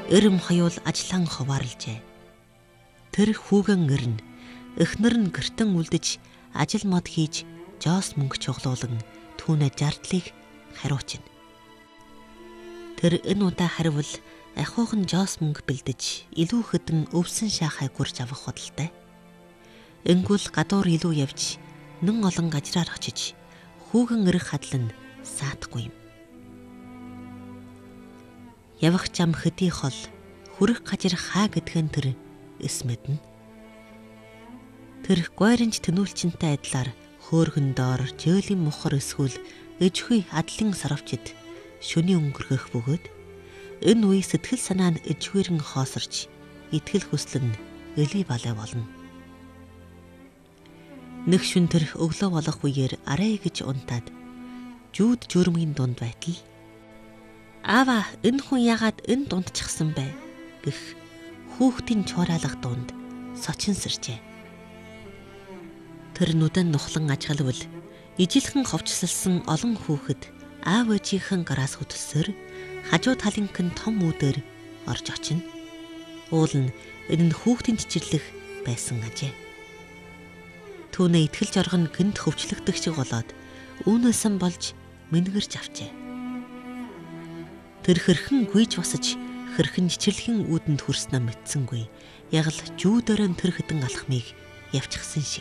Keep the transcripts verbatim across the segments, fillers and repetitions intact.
Эрэм хоёул ажлан хуваарлжээ. Тэр хүүгэн ирнэ. Эхнэр нь гэртэн үлдэж ажил мод хийж жоос мөнгө чуглуулан түүнээ жартлыг хариучна. Тэр энэ удаа харивал ахиухан жоос мөнгө бэлдэж илүү хэдэн өвсөн шаахай гурж авах худалдай. Энгүүл гадуур илүү явж нэн олон гажраар очиж хүүгэн ирэх хадлан саадахгүй юм. Явах зам хэдий хол хүрэх гажир хаа гэдгэн тэр эс мэднэ. Тэр гойрынч тэнүүлчэнтэй адилаар хөөргөн доор жөөлийн мухар эсвэл ижгүй адлын саравчид шөний өнгөрөх бөгөөд энэ үе сэтгэл санаа нь ижгүйрэн хоосорч итгэл хүсэл нь элий балай болно. Нэг шүн тэр өглөө болох үеэр арай гэж унтаад жүүд журмын дунд байтал "Аава, энэ хүн яагаад энэ дундчихсан бэ?" гэх хүүхдийн чураалах дунд сочин сэржээ. Тэр нүдэн нухлан ажгалвал ижилхэн ховчлсон олон хүүхэд аав ээжийнхэн гараас хөдөлсөөр хажуу талынхын том үүдээр орж очино. Уул нь энэ нь хүүхдийн чичирлэх байсан ажээ. Түүнээ итгэл жоргон гинт хөвчлөгдөх шиг болоод үүнээсэн болж мэнгэрж авчээ. Тэр хэрхэн гүйж босож хэрхэн чичирлэхэн үүдэнд хүрснэ мэдсэнгүй. Яг л жүүдэрэн тэр хэдэн алхмыг явчихсан шиг.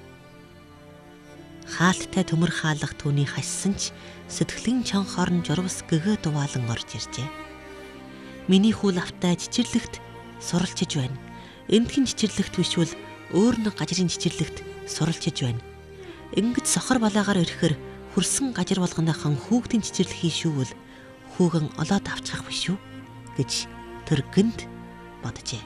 Хаалттай төмөр хаалга түүний хассан ч сэтгэлийн чонхоор нь журвас гэгээ дуваалan орж иржээ. Миний хүү лавтай чичирлэгт суралцж байна. Эндхэн чичирлэгт бишвэл өөр нэг гажрын чичирлэгт суралцж байна. Ингэж сохор балаагаар ирэхээр хөрсөн гажир болгоныхан хүүхдийн чичирлэхий шүүвэл хүүгэн олоод авчих биш үү гэж тэр гинт боджээ.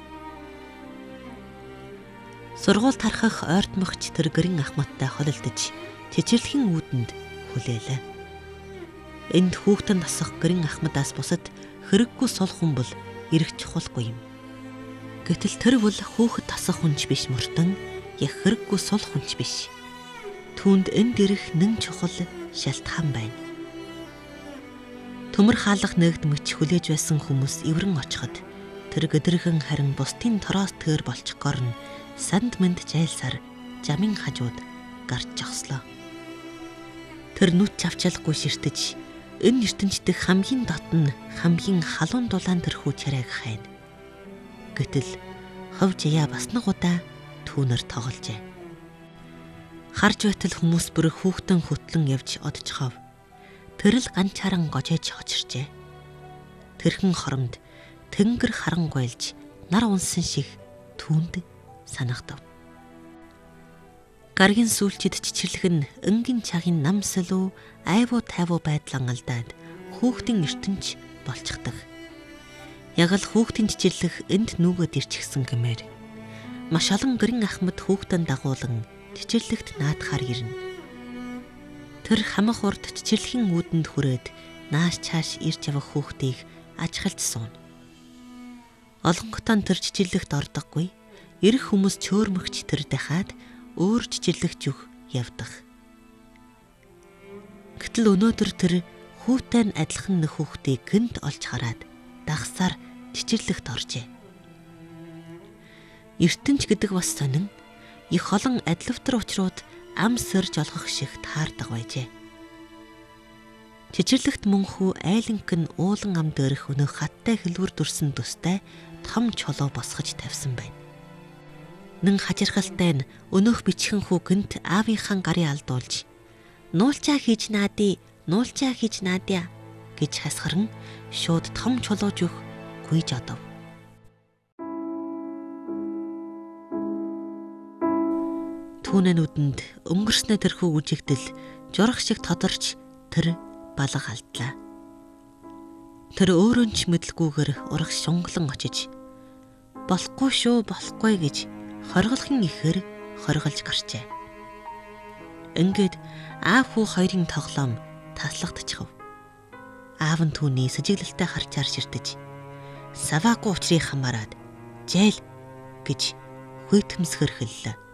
Сургууль тархах ойртмогч тэр гэрэн ахмадтай холилдож чичирлэхэн үүдэнд хүлээлээ. Энд хүүхдэн тасах гэрэн ахмадаас бусад хэрэггүй сул хүн бол ирэх чухалгүй юм. Гэтэл тэр бол хүүхэд тасах хүнч биш мөртөн яг хэрэггүй сул хүнч биш. Түүнд энд ирэх нэн чухал шалтгаан байна. Төмөр хаалга нэгдмэгч хүлээж байсан хүмүүс эврэн очиход тэр гэдэрхэн харин бусдын тороос тээр болчихгоор нь санд мэнд жайлсаар жамын хажууд гарч жогслоо. Тэр нүд чавчалгүй ширтэж энэ ертөнцийн хамгийн дотн хамгийн халуун дулаан тэрхүү чарайг хайна. Гэтэл хов жия бас нэг удаа түүнэр тогложээ. Харж байтал хүмүүс бүр хүүхдэн хөтлөн явж одчихов. Тэр л ганчааран гожээж очирчээ. Тэрхэн хоромд тэнгэр харан гойлж нар унсан шиг түүнд санагдав. Гаргийн сүүлчид чичирлэх нь энгийн цагийн намсалуу айвуу тайвуу байдлан алдаад хүүхдийн ертөнч болчихдаг. Яг л хүүхдийн чичирлэх энд нүгэд ирчихсэн гэмээр маш олон гэрэн ахмад хүүхдэн дагуулan чичирлэгт наадахаар ирнэ. Тэр хамах урд чичирлэхийн үүдэнд хүрээд нааш чааш ирж явах хүүхдийг ажиглаж сууна. Олонготон тэр чичирлэгт ордоггүй. Ирэх хүмүүс чөөрмөгч тэр дахиад өөр чичирлэгч өг явдаг. Гэтэл өнөөдөр тэр хүүтэй нь адилхан нэг хүүхдийг гэнт олж хараад дагсаар чичирлэгт оржээ. Ертөнч гэдэг бас сонин их олон адилвтар учрууд ам сэрж олгох шиг таардаг байжээ. Чичирлэгт мөнхүү айланг нь уулан ам дээрх өнөө хаттай хэлбэр дүрсэн төстэй том чулуу босгож тавьсан байна. Нэн хажиргалтай нь өнөөх бичхэн хүү гэнт аавынхаа гарын алдуулж "Нуулчаа хийж наадий, нуулчаа хийж наадия" гэж хасгаран шууд том чулууж өг гүйж одов. Түүний нүдэнд өнгөрснөө тэрхүү үжигдэл журах шиг тодорч тэр балга алдлаа. Тэр өөрөө ч мэдлгүйгээр урах шунглан очиж "Болохгүй шүү, болохгүй" гэж хорголохын ихээр хорголж гарчээ. Ингээд аав хүү хоёрын тоглоом таслагдчихв. Аав нь түүний сэжиглэлтэй харчаар ширтэж "Саваагүй учрыг хамаарад жайл" гэж хүйтэмсгэр хэллээ.